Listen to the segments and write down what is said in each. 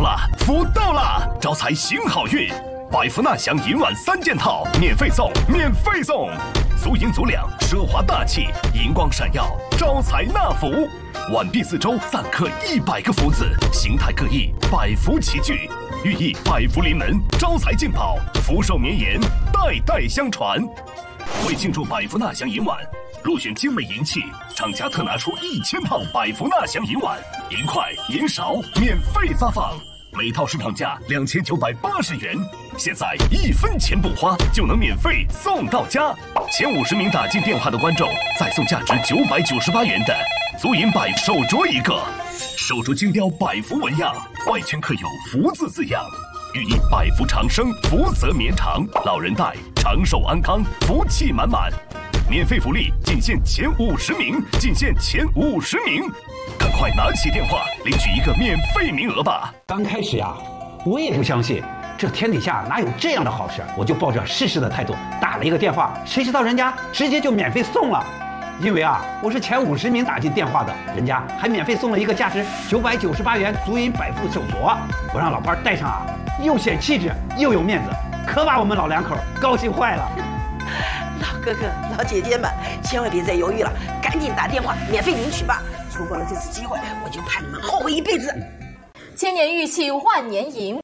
了，福到了！招财行好运，百福纳祥银碗3件套，免费送，免费送！足银足两，奢华大气，银光闪耀，招财纳福。碗壁4周暂刻100个福字，形态各异，百福齐聚，寓意百福临门，招财进宝，福寿绵延，代代相传。为庆祝百福纳祥银碗，入选精美银器，厂家特拿出1000套百福纳祥银碗、银筷、银勺免费发放，每套市场价2980元，现在1分钱不花就能免费送到家。前50名打进电话的观众再送价值998元的足银百手镯1个，手镯精雕百福纹样，外圈刻有福字字样，寓意百福长生，福泽绵长，老人戴长寿安康，福气满满。免费福利仅限前50名，仅限前50名，赶快拿起电话领取1个免费名额吧！ 刚开始呀，我也不相信，这天底下哪有这样的好事，我就抱着试试的态度打了一个电话，谁知道人家直接就免费送了。因为啊，我是前50名打进电话的，人家还免费送了一个价值998元足银百福手镯，我让老伴戴上啊，又显气质又有面子，可把我们老两口高兴坏了。 老哥哥、老姐姐们，千万别再犹豫了，赶紧打电话免费领取吧！错过了这次机会，我就怕你们后悔一辈子。 千年玉器万年银。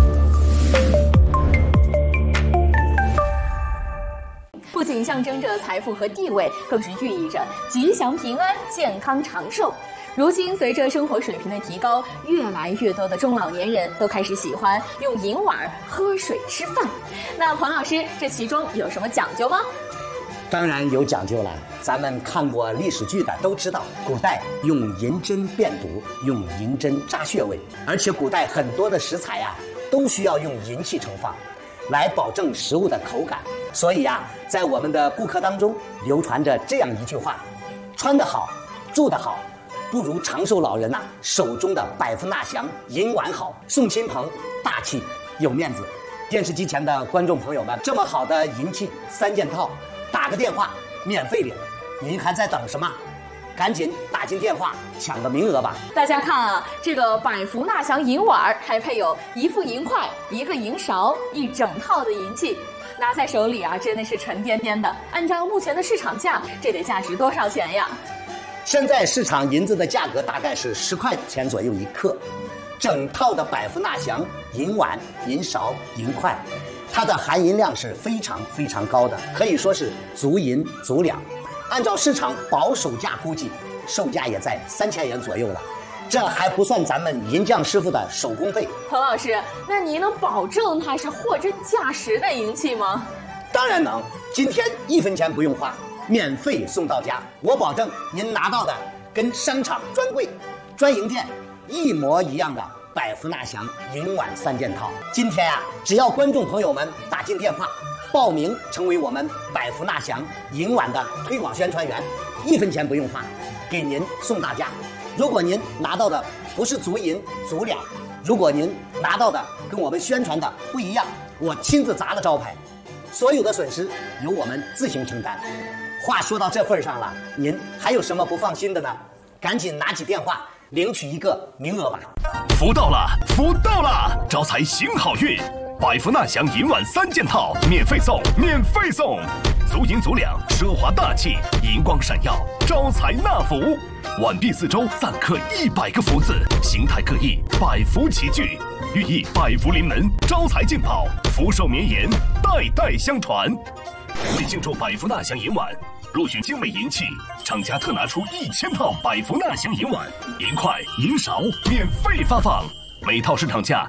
不仅象征着财富和地位，更是寓意着吉祥平安、健康长寿。如今，随着生活水平的提高，越来越多的中老年人都开始喜欢用银碗喝水吃饭。那彭老师，这其中有什么讲究吗？ 当然有讲究了，咱们看过历史剧的都知道，古代用银针辨毒，用银针扎穴位，而且古代很多的食材都需要用银器盛放，来保证食物的口感。所以在我们的顾客当中流传着这样一句话：穿得好，住得好，不如长寿老人手中的百福纳祥银碗好，送亲朋大气有面子。电视机前的观众朋友们，这么好的银器3件套，打个电话免费领，您还在等什么？赶紧打进电话抢个名额吧！ 大家看啊，这个百福纳祥银碗还配有1副银筷、1个银勺，一整套的银器，拿在手里真的是沉甸甸的。按照目前的市场价，这得价值多少钱呀？ 现在市场银子的价格大概是10块钱左右1克，整套的百福纳祥银碗、银勺、银筷，它的含银量是非常非常高的，可以说是足银足两。按照市场保守价估计，售价也在3000元左右了，这还不算咱们银匠师傅的手工费。 彭老师，那您能保证它是货真价实的银器吗？ 当然能，今天1分钱不用花，免费送到家，我保证您拿到的跟商场专柜、专营店一模一样的百福纳祥银碗3件套。今天只要观众朋友们打进电话报名成为我们百福纳祥银碗的推广宣传员，1分钱不用花，给您送大家。如果您拿到的不是足银足两，如果您拿到的跟我们宣传的不一样，我亲自砸了招牌，所有的损失由我们自行承担。话说到这份上了，您还有什么不放心的呢？赶紧拿起电话领取1个名额吧！ 福到了，福到了！招财行好运，百福纳祥银碗3件套，免费送，免费送！足银足两，奢华大气，银光闪耀，招财纳福。碗壁4周暂刻100个福字，形态各异，百福齐聚，寓意百福临门，招财进宝，福寿绵延，代代相传。为庆祝百福纳祥银碗，入选精美银器，厂家特拿出1000套百福纳祥银碗、银筷、银勺免费发放，每套市场价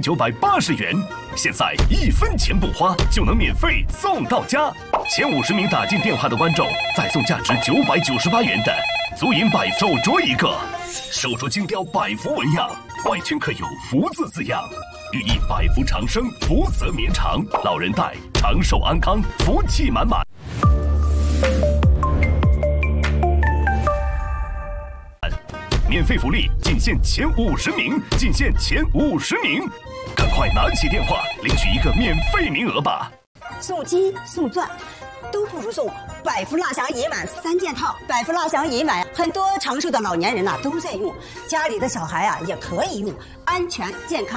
2980元，现在1分钱不花就能免费送到家。前50名打进电话的观众再送价值998元的足银百手镯1个，手镯精雕百福纹样，外圈刻有福字字样，寓意百福长生，福泽绵长，老人戴长寿安康，福气满满。免费福利仅限前50名，仅限前50名，赶快拿起电话领取1个免费名额吧！ 送金送钻都不如送百福纳祥银碗3件套。百福纳祥银碗，很多长寿的老年人都在用，家里的小孩也可以用，安全健康。